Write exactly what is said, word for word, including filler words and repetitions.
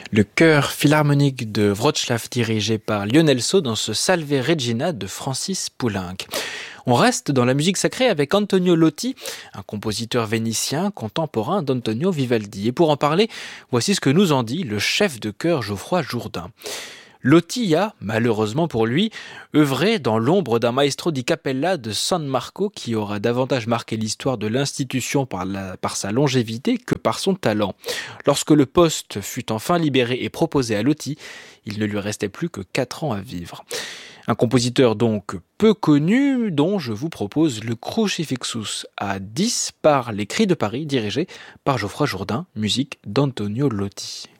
Le chœur philharmonique de Wrocław dirigé par Lionel Sceaux dans ce Salve Regina de Francis Poulenc. On reste dans la musique sacrée avec Antonio Lotti, un compositeur vénitien contemporain d'Antonio Vivaldi. Et pour en parler, voici ce que nous en dit le chef de chœur Geoffroy Jourdain. Lotti a, malheureusement pour lui, œuvré dans l'ombre d'un maestro di cappella de San Marco qui aura davantage marqué l'histoire de l'institution par, la, par sa longévité que par son talent. Lorsque le poste fut enfin libéré et proposé à Lotti, il ne lui restait plus que quatre ans à vivre. Un compositeur donc peu connu dont je vous propose le Crucifixus à dix par les Cris de Paris dirigé par Geoffroy Jourdain, musique d'Antonio Lotti.